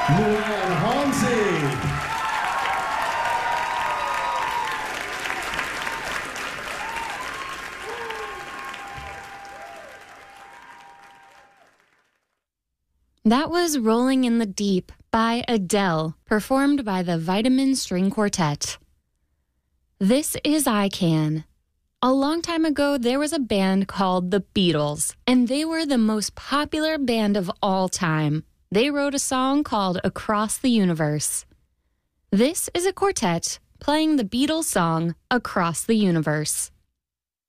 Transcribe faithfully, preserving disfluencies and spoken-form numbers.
Luann Halsey. That was Rolling in the Deep by Adele, performed by the Vitamin String Quartet. This is I Can. A long time ago, there was a band called the Beatles, and they were the most popular band of all time. They wrote a song called Across the Universe. This is a quartet playing the Beatles song Across the Universe.